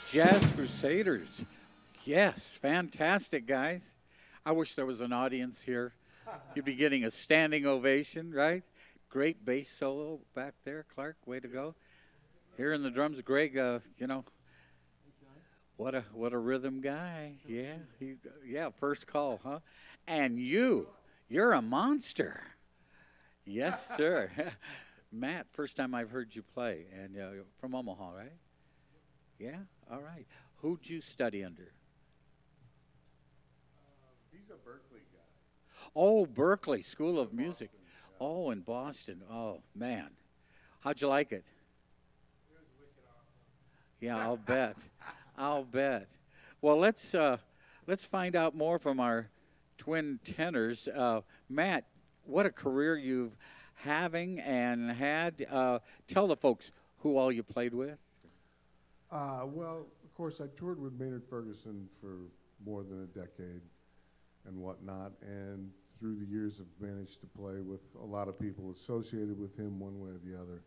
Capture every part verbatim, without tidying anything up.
Jazz Crusaders. Yes, fantastic, guys. I wish there was an audience here. You'd be getting a standing ovation, right? Great bass solo back there, Clark. Way to go. Here in the drums, Greg. Uh, you know, what a what a rhythm guy. Yeah, he. Yeah, first call, huh? And you, you're a monster. Yes, sir. Matt, first time I've heard you play, and uh, from Omaha, right? Yeah. All right. Who'd you study under? He's a Berkeley guy. Oh, Berkeley School of Music. Oh, in Boston. Oh, man. How'd you like it? It was wicked awesome. Yeah, I'll bet. I'll bet. Well, let's uh, let's find out more from our twin tenors. Uh, Matt, what a career you've having and had. Uh, tell the folks who all you played with. Uh, well, of course, I toured with Maynard Ferguson for more than a decade and whatnot, and through the years have managed to play with a lot of people associated with him one way or the other.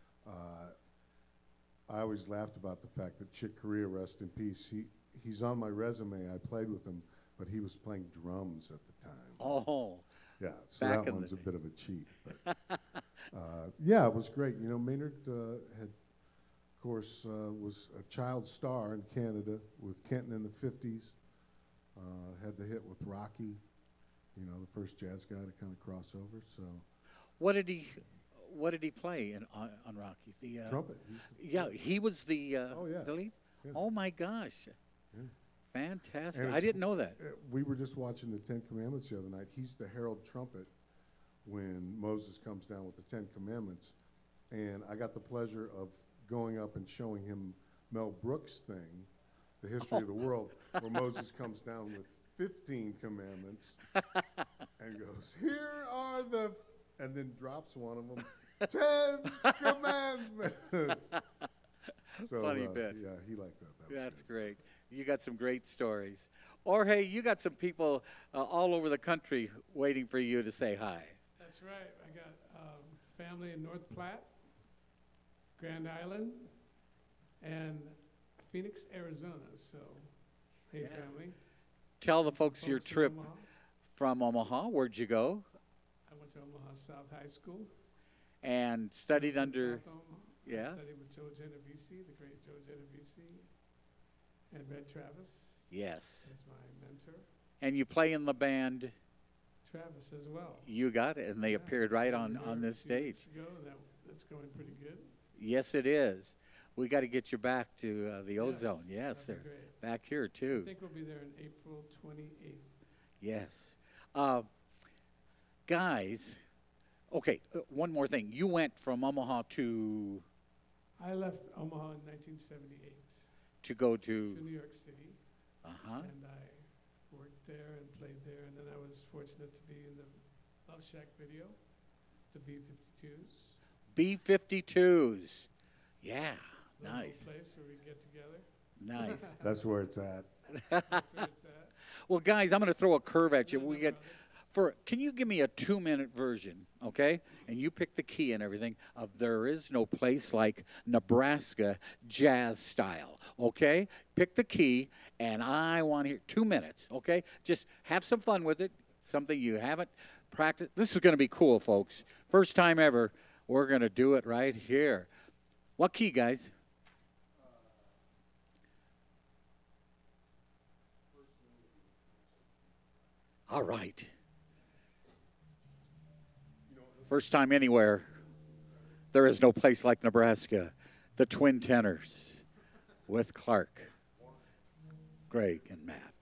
Uh, I always laughed about the fact that Chick Corea, rest in peace, he, he's on my resume. I played with him, but he was playing drums at the time. Oh, yeah, so back that in one's the a bit of a cheat. But, uh, yeah, it was great. You know, Maynard uh, had, of course, uh, was a child star in Canada with Kenton in the fifties. Uh, had the hit with Rocky, you know, the first jazz guy to kind of cross over. So what did he what did he play in, on, on Rocky? The uh, trumpet. He's Yeah, he was the uh, Oh, yeah. the lead. Yeah. Oh my gosh, Yeah. fantastic! And I it's- didn't know that. Uh, we were just watching the Ten Commandments the other night. He's the herald trumpet when Moses comes down with the Ten Commandments. And I got the pleasure of going up and showing him Mel Brooks' thing, The History of the World, where Moses comes down with fifteen commandments and goes, here are the, f-, and then drops one of them, Ten Commandments. So, Funny uh, bit. Yeah, he liked that. that was That's good. great. You got some great stories. Or hey, you got some people uh, all over the country waiting for you to say hi. That's right. I got um, family in North Platte, Grand Island, and Phoenix, Arizona. So, hey, Yeah. family. Tell the Some folks your folks in trip Omaha. from Omaha. Where'd you go? I went to Omaha South High School. And studied From under. South Omaha. yeah. I studied with Joe Genovese, the great Joe Genovese, and Red Travis Yes. is my mentor. And you play in the band. Travis as well. You got it, and they Yeah, appeared right we on were on here a this few stage. weeks ago, and that, that's going pretty good. Yes, it is. We got to get you back to uh, the Yes, Ozone. Yes, that'd sir. be great. Back here I too. think we'll be there in April twenty-eighth. Yes. Uh, guys, okay, uh, one more thing. You went from Omaha to I left Omaha in nineteen seventy-eight to go to to. New York City, Uh-huh. and I worked there and played there, and then I was fortunate to be in the Love Shack video, the B fifty-twos. B fifty-twos. Yeah, Little nice. place where we get together. Nice. That's where it's at. That's where it's at. Well, guys, I'm going to throw a curve at you. No, We no get problem. for can you give me a two-minute version, okay? And you pick the key and everything of There Is No Place Like Nebraska jazz style, okay? Pick the key, and I want to hear two minutes, okay? Just have some fun with it, something you haven't practiced. This is going to be cool, folks. First time ever, we're going to do it right here. What key, guys? All right. First time anywhere. There is no place like Nebraska. The Twin Tenors with Clark, Greg, and Matt.